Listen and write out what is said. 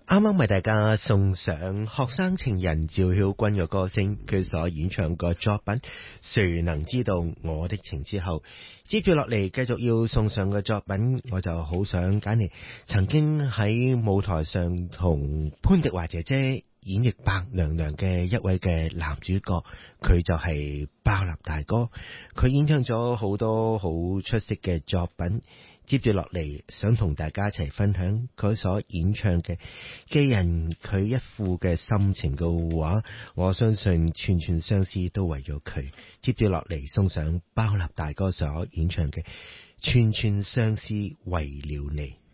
啱啱為大家送上學生情人趙曉君嘅歌聲，佢所演唱嘅作品《誰能知道我的情》之後，接住落嚟繼續要送上嘅作品，我就好想揀嚟曾經喺舞台上同潘迪華姐姐演繹白娘娘嘅一位嘅男主角，佢就係包立大哥，佢演唱咗好多好出色嘅作品。接住落嚟，想同大家一齊分享佢所演唱嘅，既然佢一副嘅心情嘅話，我相信串串相思都為咗佢。接住落嚟，送上包立大哥所演唱嘅串串相思為了你。